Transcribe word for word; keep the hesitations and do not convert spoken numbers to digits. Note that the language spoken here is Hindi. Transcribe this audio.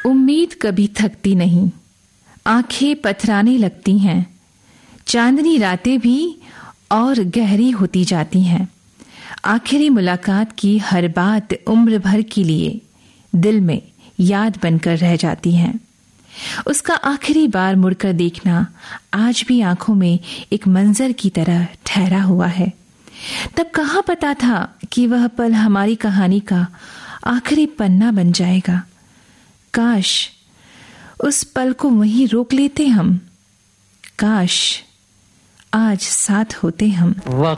उम्मीद कभी थकती नहीं, आंखें पथराने लगती हैं, चांदनी रातें भी और गहरी होती जाती हैं। आखिरी मुलाकात की हर बात उम्र भर के लिए दिल में याद बनकर रह जाती हैं। उसका आखिरी बार मुड़कर देखना आज भी आंखों में एक मंजर की तरह ठहरा हुआ है। तब कहाँ पता था कि वह पल हमारी कहानी का आखिरी पन्ना बन जाएगा। काश उस पल को वहीं रोक लेते हम, काश आज साथ होते हम।